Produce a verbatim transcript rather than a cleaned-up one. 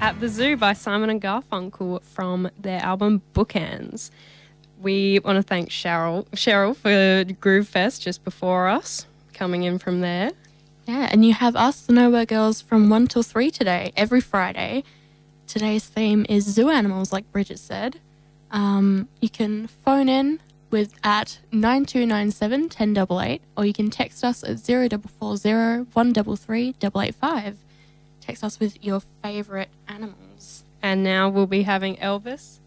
At the Zoo by Simon and Garfunkel from their album Bookends. We want to thank Cheryl, Cheryl for Groove Fest just before us, coming in from there. Yeah, and you have us, the Nowhere Girls, from one till three today, every Friday. Today's theme is zoo animals, like Bridget said. Um, you can phone in with at nine two nine seven, one zero eight eight, or you can text us at zero four four zero, one three three, eight eight five. Text us with your favourite animals. And now we'll be having Elvis